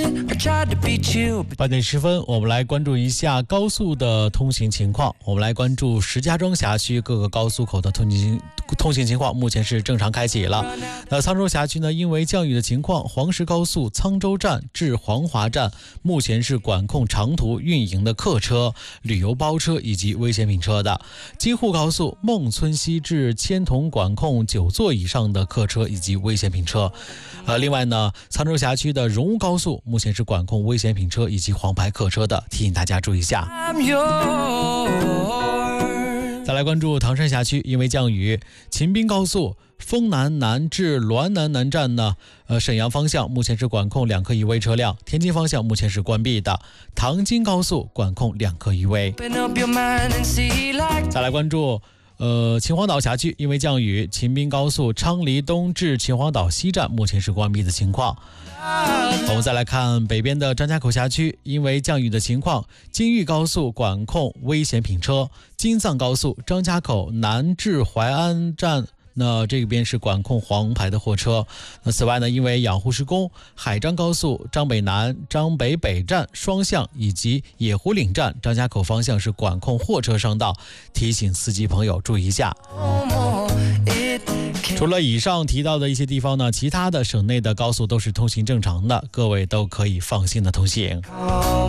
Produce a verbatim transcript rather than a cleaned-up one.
八点十分，我们来关注一下高速的通行情况。我们来关注石家庄辖区各个高速口的通行通行情况，目前是正常开启了。那沧州辖区呢，因为降雨的情况，黄石高速沧州站至黄华站目前是管控长途运营的客车、旅游包车以及危险品车的。京沪高速孟村西至千桐管控九座以上的客车以及危险品车。呃，另外呢，沧州辖区的荣乌高速目前是管控危险品车以及黄牌客车的，提醒大家注意一下。再来关注唐山辖区，因为降雨，秦滨高速丰南南至滦南南站呢，呃，沈阳方向目前是管控两客一危车辆，天津方向目前是关闭的。唐津高速管控两客一危。再来关注。呃，秦皇岛辖区因为降雨，秦滨高速昌黎东至秦皇岛西站目前是关闭的情况。我们再来看北边的张家口辖区，因为降雨的情况，京豫高速管控危险品车，京藏高速张家口南至淮安站。那这边是管控黄牌的货车。那此外呢，因为养护施工，海张高速张北南、张北北站双向以及野湖岭站张家口方向是管控货车上道，提醒司机朋友注意一下。除了以上提到的一些地方呢，其他的省内的高速都是通行正常的，各位都可以放心的通行。